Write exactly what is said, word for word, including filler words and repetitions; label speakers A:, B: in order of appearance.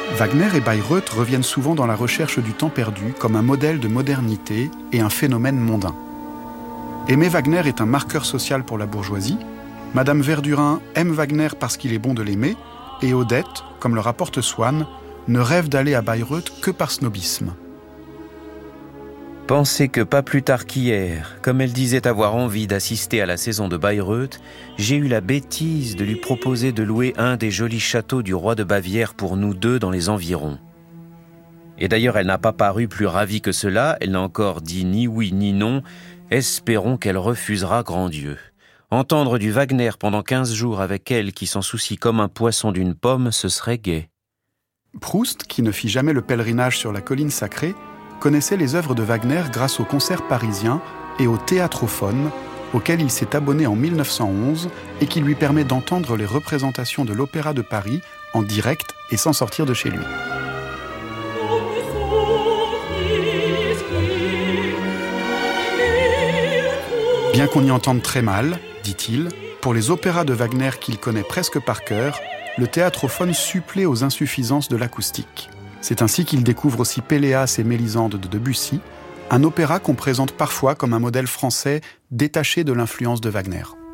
A: Wagner et Bayreuth reviennent souvent dans la recherche du temps perdu comme un modèle de modernité et un phénomène mondain. Aimer Wagner est un marqueur social pour la bourgeoisie. Madame Verdurin aime Wagner parce qu'il est bon de l'aimer, et Odette, comme le rapporte Swann, ne rêve d'aller à Bayreuth que par snobisme.
B: Pensez que pas plus tard qu'hier, comme elle disait avoir envie d'assister à la saison de Bayreuth, j'ai eu la bêtise de lui proposer de louer un des jolis châteaux du roi de Bavière pour nous deux dans les environs. Et d'ailleurs, elle n'a pas paru plus ravie que cela, elle n'a encore dit ni oui ni non, espérons qu'elle refusera grand Dieu. Entendre du Wagner pendant quinze jours avec elle qui s'en soucie comme un poisson d'une pomme, ce serait gai.
A: Proust, qui ne fit jamais le pèlerinage sur la colline sacrée, connaissait les œuvres de Wagner grâce aux concerts parisiens et au Théâtrophone, auquel il s'est abonné en mille neuf cent onze et qui lui permet d'entendre les représentations de l'Opéra de Paris en direct et sans sortir de chez lui. Bien qu'on y entende très mal, dit-il, pour les opéras de Wagner qu'il connaît presque par cœur, le théâtrophone supplée aux insuffisances de l'acoustique. C'est ainsi qu'il découvre aussi Péléas et Mélisande de Debussy, un opéra qu'on présente parfois comme un modèle français détaché de l'influence de Wagner.